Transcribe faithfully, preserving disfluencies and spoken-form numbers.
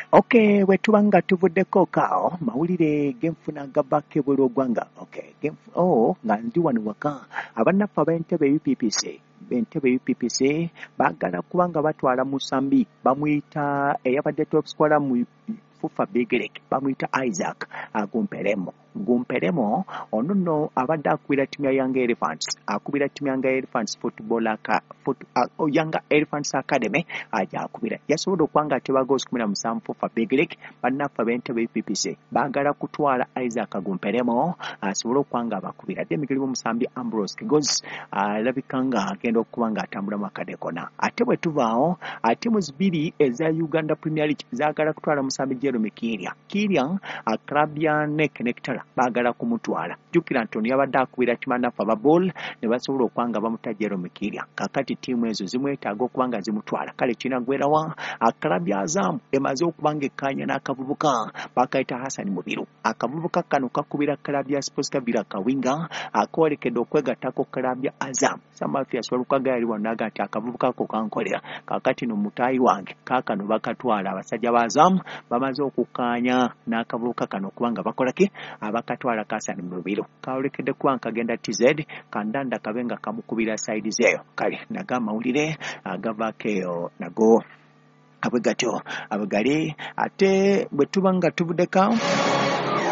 Okay, wetuba nga tuvuddeko kaawo mawulire genfuna gabake buli ogwanga. Okay, genf oh nga ndi wano waka abannaffe ab'entebe U P P C b'entebe U P P C baagala kubanga batwala Musambi bamuyita eyabadde top scorer mu Fufa Bigirek bamuyita Isaac Agumperemo. Gumperemo ono nno abadde akubira ttiimu ya Young Elephants akubira ttiimu ya Young Elephants football aka foot, uh, Young Elephants Academy aja akubira yasobola okuba nga ateba goals kumi na musanvu Fufa Bigirek bannaffe ab'entebe U P P C baagala kutwala Isaac Agumperemo asobole okuba nga abakubira ate Miguel Musambi Ambrose Kigozi alabika nga agenda okuba nga atambula mu akadekona ate bwe tuvaawo ttiimu zibiri eza Uganda Premier League zaagala kutwala Musambi Jerome Kiria Kiria club ya Nek Nectar baagala kumutwala jjukira nti yabadde akubira ttiimu annaffe aba ball ne basobola okuba nga bamuta Jerome Kiria kakati ttiimu ezo zimwetaaga okuba nga zimutwala kale kinagwerawa club ya Azam emaze okuba nga ekkaanya n'akavubuka bakayita Hassan Mubiru akavubuka kano kakubira club ya Sports Kabira Kawinga akolekedde okwegattako club ya Azam Samafi aswalukaga yali wanaga nti akavubuka ko kankolera kakati no mutaayi wange kaakano bakatwala abasajja ba Azam bamaze okukkaanya n'akavubuka kano kubanga bakola ki abakatwala Hassan Mubiru kaolekedde kuba nkagenda T Z kandanda kabenga kamukubira side zeyo kale naga mawulire agavaako eyo nago abwe gatyo abagali ate bwe tuba nga tuvuddeko